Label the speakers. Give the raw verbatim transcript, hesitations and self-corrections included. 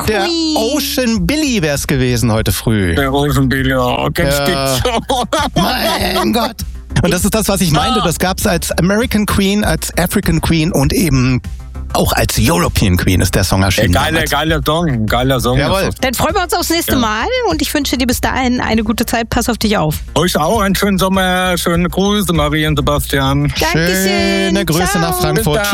Speaker 1: Der Ocean Billy wär's gewesen heute früh.
Speaker 2: Der Ocean Billy, oh, kennst du
Speaker 1: Ja.
Speaker 2: die schon?
Speaker 1: Mein Gott. Und das ist das, was ich meinte. Das gab's als American Queen, als African Queen und eben auch als European Queen ist der Song erschienen.
Speaker 2: Geiler,
Speaker 1: damals.
Speaker 2: geiler Song, geiler Song.
Speaker 1: Jawohl.
Speaker 3: Dann freuen wir uns aufs nächste
Speaker 2: Ja.
Speaker 3: Mal und ich wünsche dir bis dahin eine gute Zeit. Pass auf dich auf.
Speaker 2: Euch auch einen schönen Sommer, schöne Grüße, Marie und Sebastian.
Speaker 3: Dankeschön.
Speaker 1: Schöne Grüße
Speaker 3: Ciao.
Speaker 1: nach Frankfurt.
Speaker 2: Bis dann.